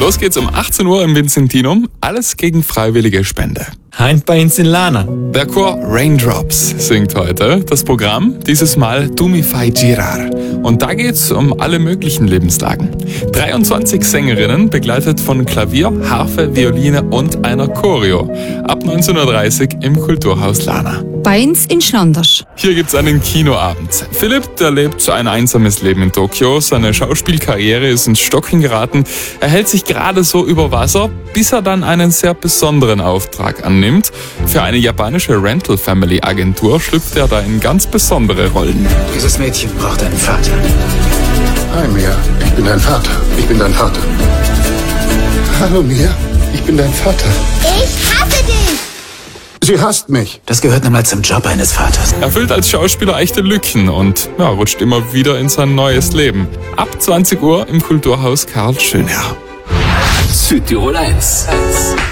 Los geht's um 18 Uhr im Vincentinum. Alles gegen freiwillige Spende. Heint bei uns in Lana. Der Chor Raindrops singt heute. Das Programm dieses Mal Tu mi fai girar. Und da geht's um alle möglichen Lebenslagen. 23 Sängerinnen, begleitet von Klavier, Harfe, Violine und einer Choreo. Ab 19:30 Uhr im Kulturhaus Lana. Bei uns in Schlanders. Hier gibt's einen Kinoabend. Philipp, der lebt ein einsames Leben in Tokio. Seine Schauspielkarriere ist ins Stocken geraten. Er hält sich gerade so über Wasser, bis er dann einen sehr besonderen Auftrag annimmt. Für eine japanische Rental-Family-Agentur schlüpft er da in ganz besondere Rollen. Dieses Mädchen braucht einen Vater. Hi Mia, ich bin dein Vater. Ich bin dein Vater. Hallo Mia, ich bin dein Vater. Ich hasse dich! Sie hasst mich. Das gehört nun mal zum Job eines Vaters. Er füllt als Schauspieler echte Lücken und rutscht immer wieder in sein neues Leben. Ab 20 Uhr im Kulturhaus Karl Schönherr. Südtirol 1.